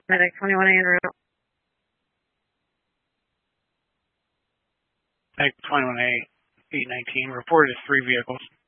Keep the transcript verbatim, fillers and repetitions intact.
Medic twenty-one A en route. Medic twenty-one A, eight nineteen, reported as three vehicles.